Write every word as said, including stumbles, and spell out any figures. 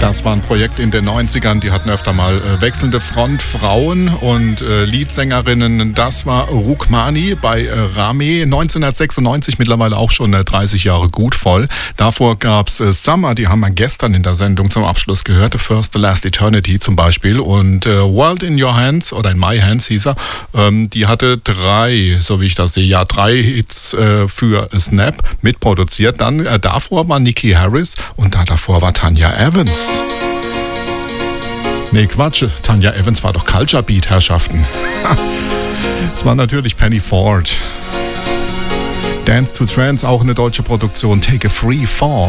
Das war ein Projekt in den neunzigern, die hatten öfter mal äh, wechselnde Frontfrauen und äh, Leadsängerinnen. Das war Rukmani bei äh, Rame, neunzehnhundertsechsundneunzig, mittlerweile auch schon äh, dreißig Jahre gut voll. Davor gab's äh, Summer, die haben wir gestern in der Sendung zum Abschluss gehört, The First, The Last Eternity zum Beispiel. Und äh, World in Your Hands, oder in My Hands hieß er, ähm, die hatte drei, so wie ich das sehe, ja drei Hits äh, für Snap mitproduziert. Dann äh, davor war Nikki Harris und da davor war Tanya Evans. Nee, Quatsch. Tanya Evans war doch Culture Beat, Herrschaften. Es war natürlich Penny Ford. Dance to Trance, auch eine deutsche Produktion. Take a Free Fall.